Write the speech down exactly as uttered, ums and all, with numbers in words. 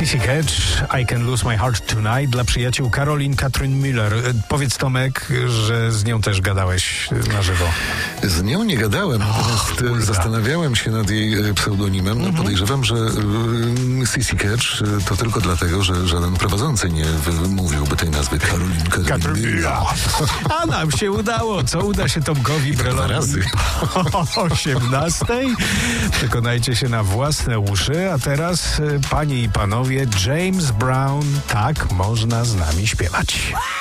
Sissy Catch, I Can Lose My Heart Tonight dla przyjaciół Caroline Katrin Müller. Powiedz, Tomek, że z nią też gadałeś na żywo. Z nią nie gadałem, natomiast oh, zastanawiałem się nad jej pseudonimem. No, podejrzewam, że y, Sissy Catch to tylko dlatego, że żaden prowadzący nie wymówiłby tej nazwy Caroline Katrin Müller. A nam się udało. Co uda się Tomkowi Brelowi razy. o osiemnastej? Przekonajcie się na własne uszy. A teraz, panie i panowie, James Brown, tak można z nami śpiewać.